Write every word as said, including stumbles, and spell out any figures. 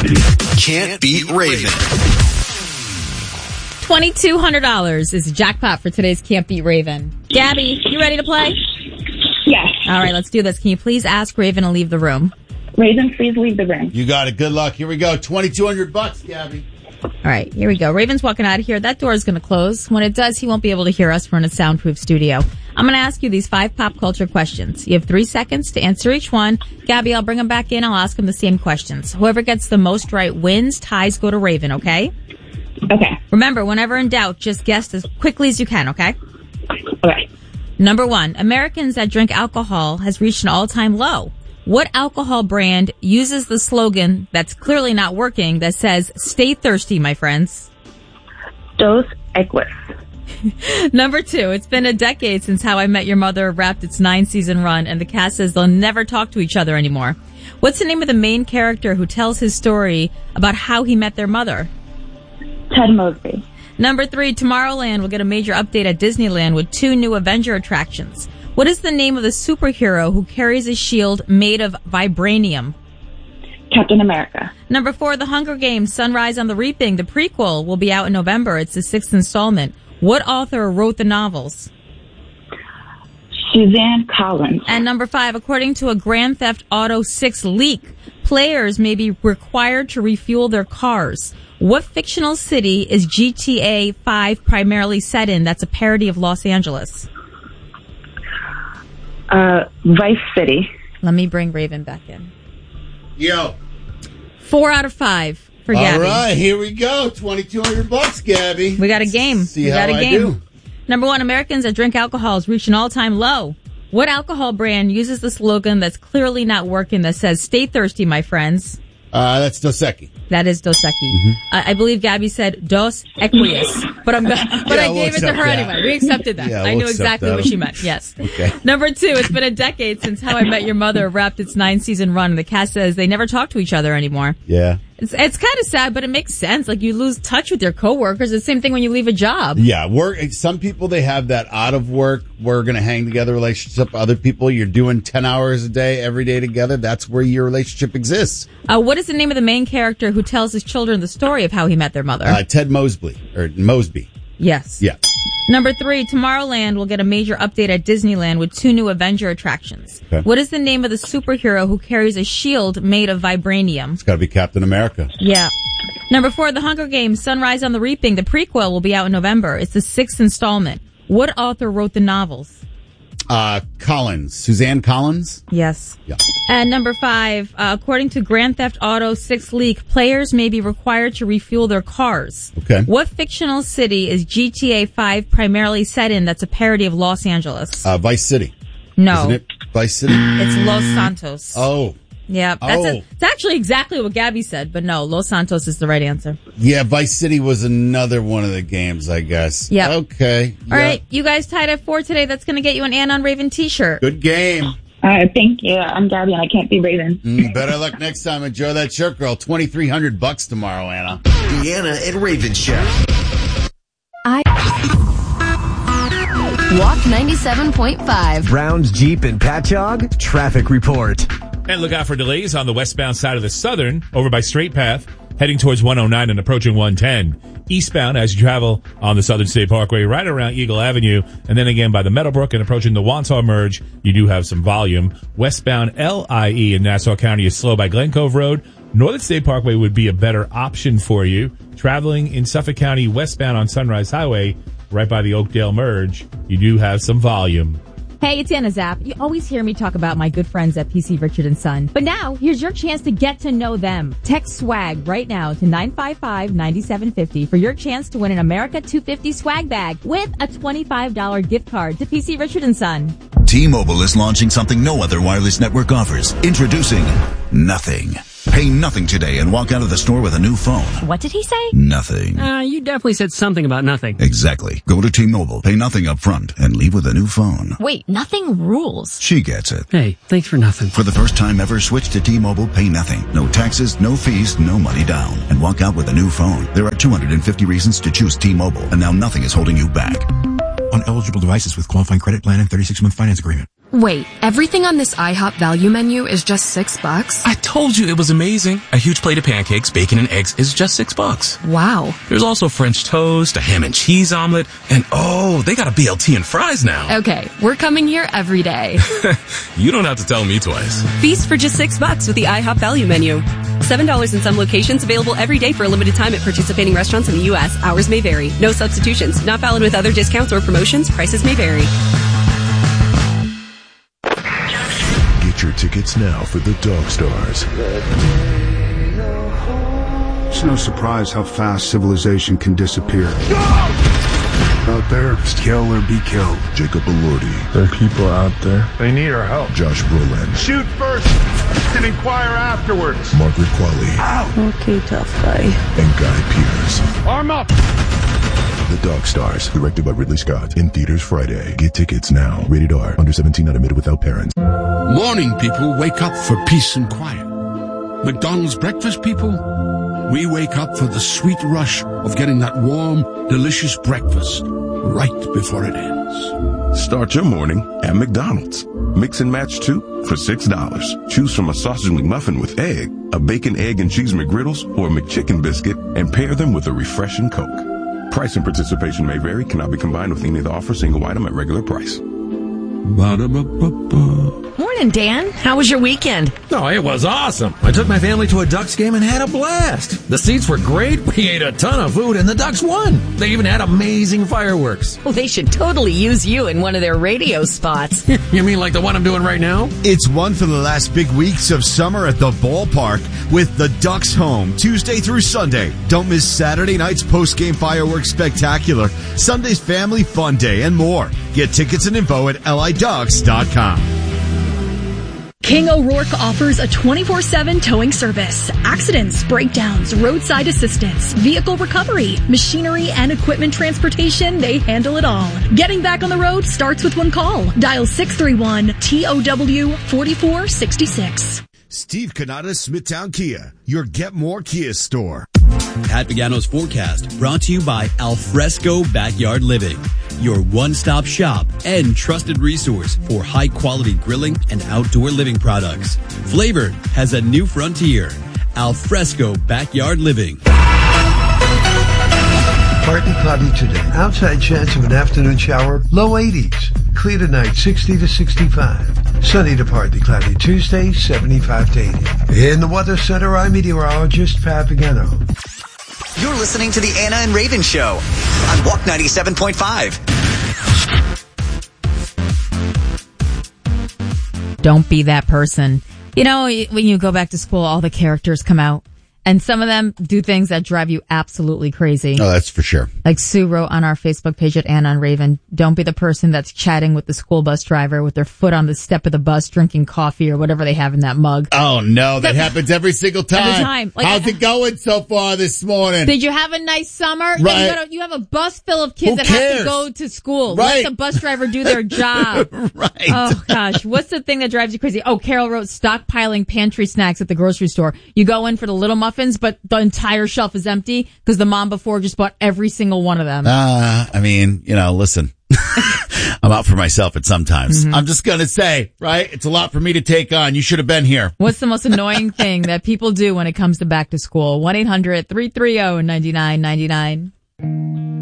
Can't Beat Raven. twenty-two hundred dollars is the jackpot for today's Can't Beat Raven. Gabby, you ready to play? Yes. All right, let's do this. Can you please ask Raven to leave the room? Raven, please leave the room. You got it. Good luck. Here we go. twenty-two hundred bucks, Gabby. All right, here we go. Raven's walking out of here. That door is going to close. When it does, he won't be able to hear us. We're in a soundproof studio. I'm going to ask you these five pop culture questions. You have three seconds to answer each one. Gabby, I'll bring him back in. I'll ask him the same questions. Whoever gets the most right wins. Ties go to Raven, okay? Okay. Remember, whenever in doubt, just guess as quickly as you can, okay? Okay. Number one, Americans that drink alcohol has reached an all-time low. What alcohol brand uses the slogan that's clearly not working that says, "Stay thirsty, my friends"? Dos Equis. Number two, it's been a decade since How I Met Your Mother wrapped its nine-season run, and the cast says they'll never talk to each other anymore. What's the name of the main character who tells his story about how he met their mother? Ted Mosby. Number three, Tomorrowland will get a major update at Disneyland with two new Avenger attractions. What is the name of the superhero who carries a shield made of vibranium? Captain America. Number four, The Hunger Games, Sunrise on the Reaping, the prequel, will be out in November. It's the sixth installment. What author wrote the novels? Suzanne Collins. And number five, according to a Grand Theft Auto six leak, players may be required to refuel their cars. What fictional city is G T A five primarily set in that's a parody of Los Angeles? Uh, Vice City. Let me bring Raven back in. Yo. Four out of five for Gabby. All right, here we go. twenty-two hundred bucks, Gabby. We got a game. See we how got a I game. do. Number one, Americans that drink alcohol has reached an all-time low. What alcohol brand uses the slogan that's clearly not working that says, "Stay thirsty, my friends"? Uh, that's Dos Equis. That is Dos Equis. Mm-hmm. Uh, I believe Gabby said Dos Equis, but I'm but Yeah, I we'll gave it to her that. anyway. We accepted that. Yeah, I we'll knew exactly that. what she meant. Yes. Okay. Number two, it's been a decade since How I Met Your Mother wrapped its nine-season run, and the cast says they never talk to each other anymore. Yeah. It's it's kind of sad, but it makes sense. Like, you lose touch with your coworkers. It's the same thing when you leave a job. Yeah, work. Some people, they have that out of work, we're going to hang together relationship. Other people, you're doing ten hours a day, every day together. That's where your relationship exists. Uh, what is the name of the main character who tells his children the story of how he met their mother? Uh, Ted Mosby, or Mosby. Yes. Yeah. Number three, Tomorrowland will get a major update at Disneyland with two new Avenger attractions. Okay. What is the name of the superhero who carries a shield made of vibranium? It's got to be Captain America. Yeah. Number four, The Hunger Games, Sunrise on the Reaping, the prequel, will be out in November. It's the sixth installment. What author wrote the novels? Uh, Collins. Suzanne Collins? Yes. Yeah. And number five, uh, according to Grand Theft Auto six leak, players may be required to refuel their cars. Okay. What fictional city is G T A five primarily set in that's a parody of Los Angeles? Uh, Vice City. No. Isn't it Vice City? It's Los Santos. Oh. Yeah, that's Oh. a, it's actually exactly what Gabby said, but no, Los Santos is the right answer. Yeah, Vice City was another one of the games, I guess. Yeah. Okay. All right, you guys tied at four today. That's going to get you an Ann on Raven t-shirt. Good game. All right, thank you. I'm Gabby, and I can't be Raven. Mm, better luck next time. Enjoy that shirt, girl. twenty-three hundred bucks tomorrow, Anna. The Anna and Raven Show. I Walk ninety-seven point five. Browns, Jeep, and Patchogue traffic report. And look out for delays on the westbound side of the Southern over by Straight Path, heading towards one oh nine and approaching one ten. Eastbound as you travel on the Southern State Parkway right around Eagle Avenue, and then again by the Meadowbrook and approaching the Wantaw Merge, you do have some volume. Westbound L I E in Nassau County is slow by Glen Cove Road. Northern State Parkway would be a better option for you. Traveling in Suffolk County westbound on Sunrise Highway, right by the Oakdale Merge, you do have some volume. Hey, it's Anna Zapp. You always hear me talk about my good friends at P C Richard and Son. But now, here's your chance to get to know them. Text SWAG right now to nine five five, nine seven five zero for your chance to win an America two fifty swag bag with a twenty-five dollars gift card to P C Richard and Son. T-Mobile is launching something no other wireless network offers. Introducing Nothing. Pay nothing today and walk out of the store with a new phone. What did he say? Nothing. Uh, you definitely said something about nothing. Exactly. Go to T-Mobile, pay nothing up front, and leave with a new phone. Wait, nothing rules. She gets it. Hey, thanks for nothing. For the first time ever, switch to T-Mobile, pay nothing. No taxes, no fees, no money down. And walk out with a new phone. There are two hundred fifty reasons to choose T-Mobile, and now nothing is holding you back. On eligible devices with qualifying credit plan and thirty-six month finance agreement. Wait, everything on this IHOP value menu is just six bucks? I told you it was amazing. A huge plate of pancakes, bacon, and eggs is just six bucks. Wow. There's also French toast, a ham and cheese omelet, and oh, they got a B L T and fries now. Okay, we're coming here every day. You don't have to tell me twice. Feast for just six bucks with the IHOP value menu. Seven dollars in some locations, available every day for a limited time at participating restaurants in the U S. Hours may vary. No substitutions. Not valid with other discounts or promotions. Prices may vary. Get your tickets now for the Dog Stars. It's no surprise how fast civilization can disappear. Out there, just kill or be killed. Jacob Elordi. There are people out there. They need our help. Josh Brolin. Shoot first and inquire afterwards. Margaret Qualley. Ow. Okay, tough guy. And Guy Pearce. Arm up. The Dog Stars, directed by Ridley Scott. In theaters Friday. Get tickets now. Rated R. Under seventeen, not admitted without parents. Morning people wake up for peace and quiet. McDonald's breakfast people, we wake up for the sweet rush of getting that warm, delicious breakfast right before it ends. Start your morning at McDonald's. Mix and match two for six dollars. Choose from a sausage McMuffin with egg, a bacon, egg, and cheese McGriddles, or a McChicken biscuit, and pair them with a refreshing Coke. Price and participation may vary, cannot be combined with any of the offers, single item at regular price. Ba-da-ba-ba-ba. Morning, Dan. How was your weekend? Oh, it was awesome. I took my family to a Ducks game and had a blast. The seats were great. We ate a ton of food, and the Ducks won. They even had amazing fireworks. Well, they should totally use you in one of their radio spots. You mean like the one I'm doing right now? It's one for the last big weeks of summer at the ballpark with the Ducks home, Tuesday through Sunday. Don't miss Saturday night's post-game fireworks spectacular, Sunday's family fun day, and more. Get tickets and info at L I Ducks dot com. King O'Rourke offers a twenty-four seven towing service, accidents, breakdowns, roadside assistance, vehicle recovery, machinery and equipment transportation. They handle it all. Getting back on the road starts with one call. Dial six three one T O W four four six six. Steve Canada, Smithtown Kia, your Get More Kia store. Pat Pagano's forecast brought to you by Alfresco Backyard Living, your one-stop shop and trusted resource for high-quality grilling and outdoor living products. Flavored has a new frontier. Alfresco Backyard Living. Partly cloudy today. Outside chance of an afternoon shower. Low eighties. Clear tonight, sixty to sixty-five. Sunny to partly cloudy Tuesday, seventy-five to eighty. In the Weather Center, I'm meteorologist Pat Pagano. You're listening to the Anna and Raven Show on Walk ninety-seven point five. Don't be that person. You know, when you go back to school, all the characters come out. And some of them do things that drive you absolutely crazy. Oh, that's for sure. Like Sue wrote on our Facebook page at Anna and Raven, don't be the person that's chatting with the school bus driver with their foot on the step of the bus, drinking coffee or whatever they have in that mug. Oh, no. That happens every single time. Every time. Like, how's it going so far this morning? Did you have a nice summer? Right. Yeah, you, gotta, you have a bus full of kids Who that cares? have to go to school. Right. Let the bus driver do their job. Right. Oh, gosh. What's the thing that drives you crazy? Oh, Carol wrote stockpiling pantry snacks at the grocery store. You go in for the little muffins, but the entire shelf is empty because the mom before just bought every single one of them. Uh, I mean, you know, listen, I'm out for myself at sometimes. Mm-hmm. I'm just going to say, right? It's a lot for me to take on. You should have been here. What's the most annoying thing that people do when it comes to back to school? one eight hundred three three zero nine nine nine nine